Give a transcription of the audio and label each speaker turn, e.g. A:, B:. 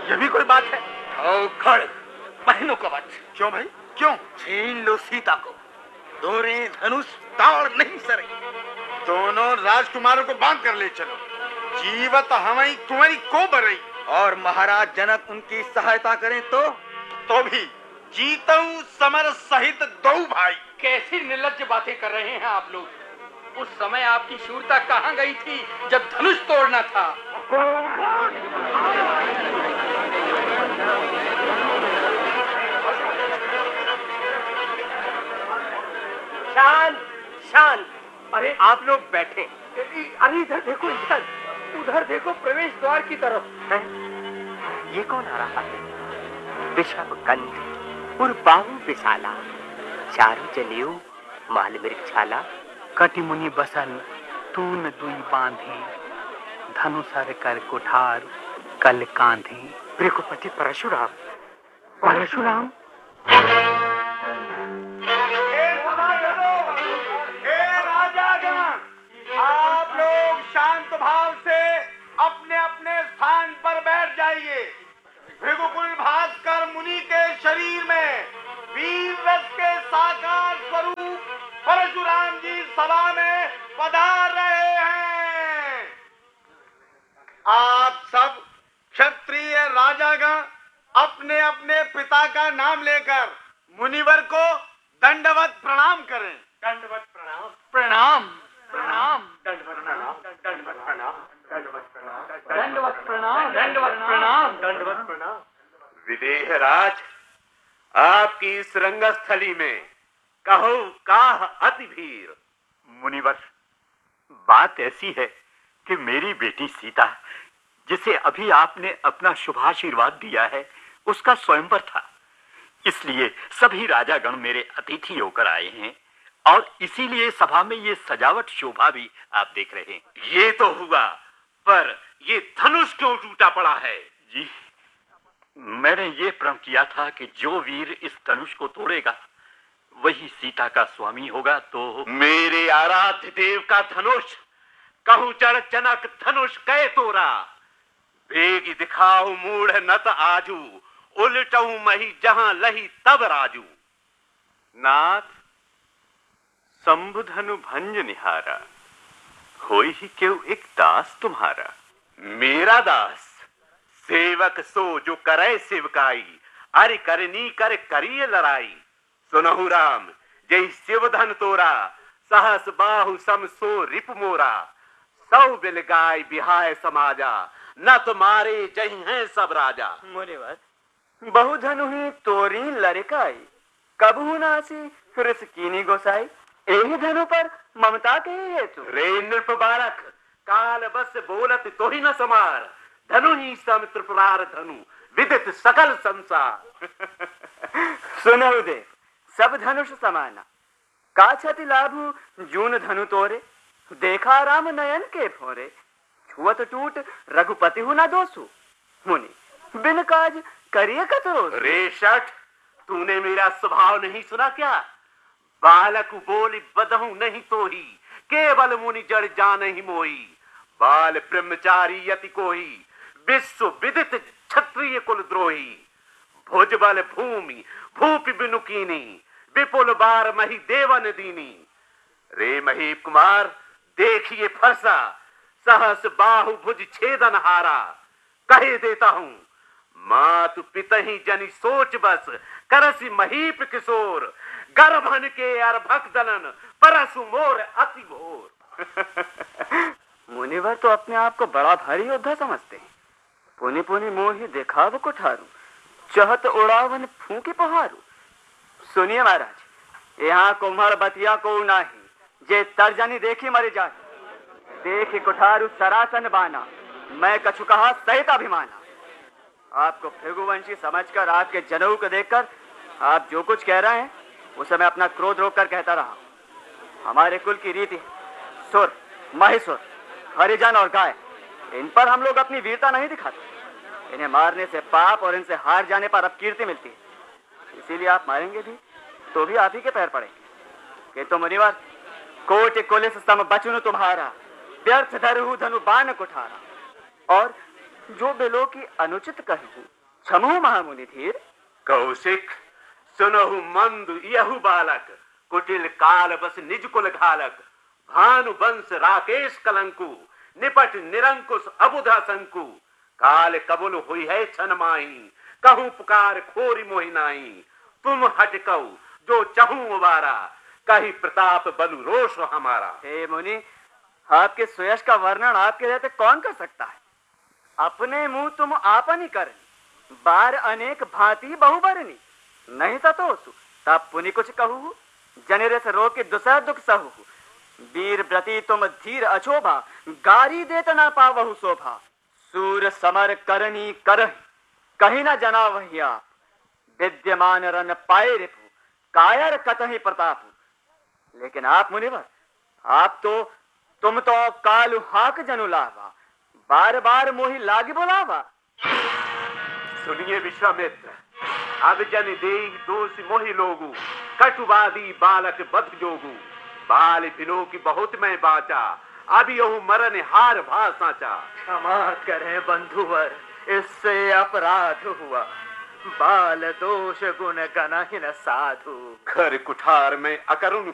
A: ये भी कोई बात है?
B: खड़ बहनों का वध।
A: क्यों भाई, क्यों?
B: छीन लो सीता को, दोरे धनुष ताड़ नहीं सरे।
A: दोनों राजकुमारों को बांध कर ले चलो, जीवत हमारी कुंवरी को बरई।
B: और महाराज जनक उनकी सहायता करें
A: तो भी जीतऊ समर सहित दो भाई।
C: कैसी निर्लज्ज बातें कर रहे हैं आप लोग? उस समय आपकी शूरता कहाँ गई थी जब धनुष तोड़ना था?
D: शांत शांत।
C: अरे
D: आप लोग बैठे।
C: अरे इधर देखो, इधर उधर देखो, प्रवेश द्वार की तरफ।
D: है? ये कौन आ रहा है? विषम कंठ और बाहु विशाला, चारु जनेऊ माल मृक्षाला,
E: कटि मुनि बसन तून दुई बांधे, धनुषर कर कुठार कल कांधे।
D: भृगुपति परशुराम।
E: परशुराम
A: आप लोग शांत भाव से अपने अपने स्थान पर बैठ जाइए। भृगुकुल भास्कर मुनि के शरीर में वीर रस के साकार स्वरूप परशुराम जी सभा में पधार रहे हैं। आप सब क्षत्रिय राजागण अपने अपने पिता का नाम लेकर मुनिवर को दंडवत प्रणाम करें।
D: दंडवत प्रणाम।
C: प्रणाम प्रणाम
D: दंडवत प्रणाम। दंडवत प्रणाम। दंडवत प्रणाम।
C: दंडवत प्रणाम। दंडवत प्रणाम।
D: दंडवत प्रणाम।
F: विदेहराज, आपकी इस रंगस्थली में कहो काह अति भीर।
E: मुनिवर, बात ऐसी है कि मेरी बेटी सीता, जिसे अभी आपने अपना शुभाशीर्वाद दिया है, उसका स्वयंवर था। इसलिए सभी राजागण मेरे अतिथि होकर आए हैं और इसीलिए सभा में ये सजावट शोभा भी आप देख रहे हैं।
F: ये तो हुआ, पर ये धनुष क्यों टूटा पड़ा है?
E: जी, मैंने ये प्रण किया था कि जो वीर इस धनुष को तोड़ेगा वही सीता का स्वामी होगा। तो
F: मेरे आराध्य देव का धनुष कहूं चढ़ जनक धनुष कै तोरा। बेगी दिखाओ मूढ़ नत आजू, उलटऊ मही जहां लही तब राजू।
G: नाथ शंभुधनु भंज निहारा, होई ही क्यों एक दास तुम्हारा।
F: मेरा दास सेवक सो जो करे सेवकाई, अरे करनी कर करिए लड़ाई। सुनहु राम जय शिवधन तोरा, सहस बाहु सम सो रिप मोरा। सौ बिल गाय बिहाय समाजा, न तुम्हारे जही हैं सब राजा।
D: मुनिवर, बहुधनु ही तोरी लड़काई, कबहू नासी रिस कीनी गोसाई। एही धनु पर ममता के हेतु।
F: रे नृप बालक, काल बस बोलत तो ही न समार। धनु ही सम त्रिपुरार धनु, विदित सकल संसार।
D: सुनहु देव, सब धनुष समाना, का क्षति लाभु जून धनु तोरे। देखा राम नयन के भोरे, छुअत टूट रघुपति हु न दोसु। मुनि बिन काज करिए कतरो।
F: रे शठ, तूने मेरा स्वभाव नहीं सुना क्या? बालक बोली बदहू नहीं तो ही, केवल मुनि जड़ जान ही मोही। बाल ब्रह्मचारी यति कोही, विश्व विदित क्षत्रिय कुल द्रोही। भुज बल भूमि भूपि बिनुकीनी, विपुल बार मही देवन दीनी। रे महीप कुमार देखिए फरसा, सहस बाहु भुज छेदन हारा। कहे देता हूं मातु पितहि जनि सोच बस, करसी महीप किशोर। गर्भन के अर्भक दलन, परसु मोर अति भोर।
D: मुनिवर तो अपने आप को बड़ा भारी योद्धा समझते हैं। पुनि पुनि मोहि देखाव कुठारू, चहत उड़ावन फूंके पहारू। सुनिए महाराज, यहाँ कुम्हड़ बतिया को नाही, जे तर्जनी देखी मरे जाए। देखी कुठारू सरासन बाना, मैं कछु कहा सहित अभिमाना। आपको भृगुवंशी समझकर, आपके जनेऊ को देखकर आप जो कुछ कह रहे हैं उसे मैं अपना क्रोध रोककर कहता रहा। हमारे कुल की रीति सुर, महिषुर, हरिजन और गाय, इन पर हम लोग अपनी वीरता नहीं दिखाते। इन्हें मारने से पाप और इनसे हार जाने पर अपकीर्ति मिलती है। इसीलिए आप मारेंगे भी तो भी आप ही के पैर पड़ेंगे। कि तो मुनिवर, कोटि कुलिस सम बचनु तुम्हारा, व्यर्थ धरहु धनु बाण कुठारा। और जो बेलो की अनुचित कहूँ क्षमो महामुनि धीर।
F: कौशिक सुनहु मंद यहु बालक, कुटिल काल बस निज कुल घालक, भानु वंश राकेश कलंकु, निपट निरंकुश अबुधा संकु, काल कबुल हुई है छन माही, कहूं पुकार खोरी मोहि नाही, तुम हटकौ जो चहूं उबारा, कही प्रताप बलु रोष हमारा।
D: हे मुनि, आपके सुयश का वर्णन आपके रहते कौन कर सकता है? अपने मुंह तुम आपन ही करनी, बार अनेक भांति बहुबरनी, नहीं सतोसु तब पुनि कुछ कहू, जनेरे से रो के दुसह दुख सहु, वीर व्रती तुम धीर अछोभा, गारी देत ना पावहु शोभा, सूर समर करनी करहि, कहीं न जना वही आप, विद्यमान रन पाए रिपु, कायर कतहि प्रतापु। लेकिन आप मुनिवर, आप तो तुम तो कालु हाक जनु लावा, बार बार मोहि लागी बुलावा।
F: सुनिए विश्वामित्र, अब जन देहि दोष मोहि लोगु, कटुवादी बालक बध जोगु, बाल बिलो की बहुत मैं बाचा, अब यहु मरन हार भा साचा।
D: क्षमा करें बंधुवर, इससे अपराध हुआ, बाल दोष गुण गनहि न साधु।
F: घर कुठार में अकरुण